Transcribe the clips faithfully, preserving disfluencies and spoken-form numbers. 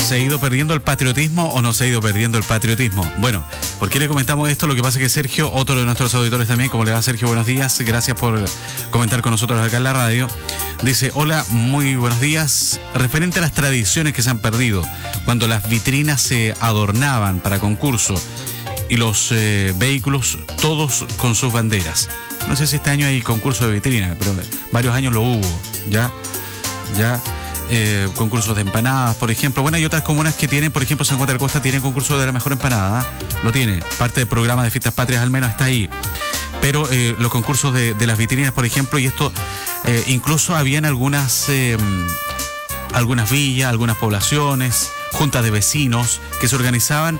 ¿Se ha ido perdiendo el patriotismo o no se ha ido perdiendo el patriotismo? Bueno, ¿por qué le comentamos esto? Lo que pasa es que Sergio, otro de nuestros auditores también, como le va Sergio, buenos días, gracias por comentar con nosotros acá en la radio. Dice, hola, muy buenos días. Referente a las tradiciones que se han perdido, cuando las vitrinas se adornaban para concurso y los eh, vehículos todos con sus banderas. No sé si este año hay concurso de vitrina, pero varios años lo hubo, ya, ya. Eh, concursos de empanadas, por ejemplo. Bueno, hay otras comunas que tienen, por ejemplo, San Juan de la Costa tiene concurso de la mejor empanada, ¿eh? Lo tiene, parte del programa de Fiestas Patrias al menos está ahí. Pero eh, los concursos de, de las vitrinas, por ejemplo, y esto, eh, incluso habían algunas, eh, algunas villas, algunas poblaciones, juntas de vecinos que se organizaban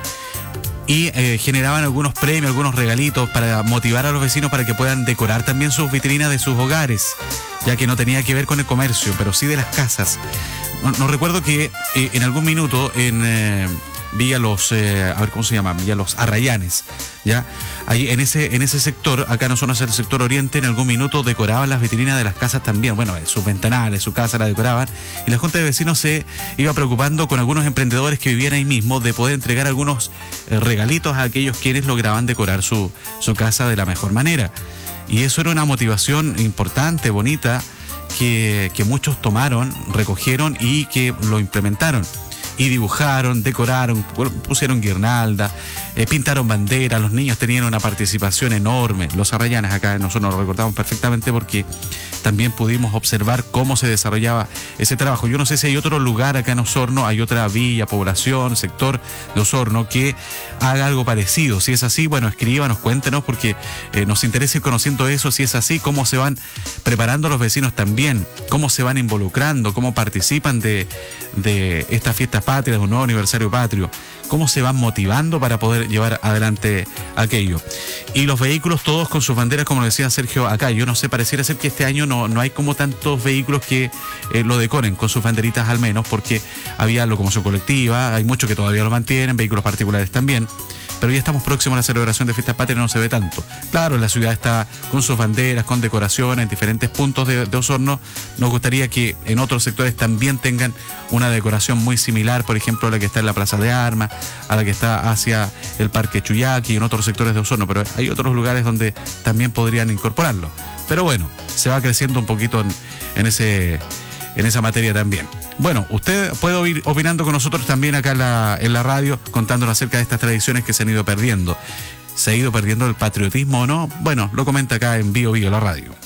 y eh, generaban algunos premios, algunos regalitos para motivar a los vecinos para que puedan decorar también sus vitrinas de sus hogares, ya que no tenía que ver con el comercio, pero sí de las casas. No, no recuerdo que eh, en algún minuto en eh, Villa Los, eh, a ver cómo se llama, Villa Los Arrayanes, ya, ahí en ese en ese sector, acá nosotros en el sector oriente, en algún minuto decoraban las vitrinas de las casas también, bueno, sus ventanales, su casa la decoraban, y la Junta de Vecinos se iba preocupando con algunos emprendedores que vivían ahí mismo de poder entregar algunos eh, regalitos a aquellos quienes lograban decorar su, su casa de la mejor manera. Y eso era una motivación importante, bonita, que, que muchos tomaron, recogieron y que lo implementaron. Y dibujaron, decoraron, pusieron guirnalda, eh, pintaron banderas, los niños tenían una participación enorme. Los Arrayanes acá nosotros lo recordamos perfectamente porque también pudimos observar cómo se desarrollaba ese trabajo. Yo no sé si hay otro lugar acá en Osorno, hay otra villa, población, sector de Osorno que haga algo parecido. Si es así, bueno, escríbanos, cuéntenos porque eh, nos interesa ir conociendo eso. Si es así, cómo se van preparando los vecinos también, cómo se van involucrando, cómo participan de, de estas fiestas patrias, de un nuevo aniversario patrio, cómo se van motivando para poder llevar adelante aquello. Y los vehículos todos con sus banderas, como decía Sergio acá, yo no sé, pareciera ser que este año no, no hay como tantos vehículos que eh, lo decoren con sus banderitas al menos, porque había locomoción colectiva, hay muchos que todavía lo mantienen, vehículos particulares también, pero ya estamos próximos a la celebración de Fiestas Patrias, no se ve tanto. Claro, la ciudad está con sus banderas, con decoraciones en diferentes puntos de, de Osorno. Nos gustaría que en otros sectores también tengan una decoración muy similar, por ejemplo, a la que está en la Plaza de Armas, a la que está hacia el Parque Chuyaki y en otros sectores de Osorno, pero hay otros lugares donde también podrían incorporarlo. Pero bueno, se va creciendo un poquito en, en ese... en esa materia también. Bueno, usted puede ir opinando con nosotros también acá en la, en la radio, contándonos acerca de estas tradiciones que se han ido perdiendo. ¿Se ha ido perdiendo el patriotismo o no? Bueno, lo comenta acá en Bio Bio, la radio.